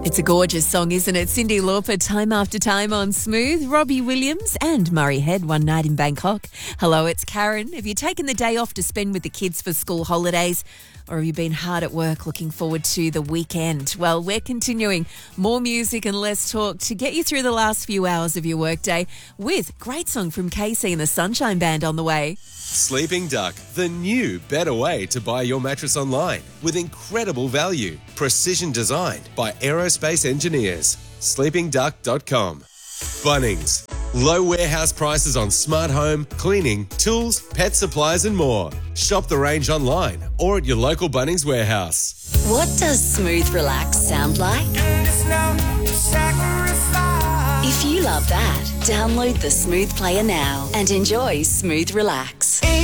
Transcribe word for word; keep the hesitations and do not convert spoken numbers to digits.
It's a gorgeous song, isn't it? Cyndi Lauper, Time After Time on Smooth. Robbie Williams and Murray Head, One Night in Bangkok. Hello, it's Karen. Have you taken the day off to spend with the kids for school holidays? Or have you been hard at work looking forward to the weekend? Well, we're continuing more music and less talk to get you through the last few hours of your workday with great song from Casey and the Sunshine Band on the way. Sleeping Duck, the new, better way to buy your mattress online with incredible value. Precision designed by aerospace engineers. sleeping duck dot com. Bunnings. Low warehouse prices on smart home, cleaning, tools, pet supplies and more. Shop the range online or at your local Bunnings warehouse. What does Smooth Relax sound like? If you love that, download the Smooth Player now and enjoy Smooth Relax.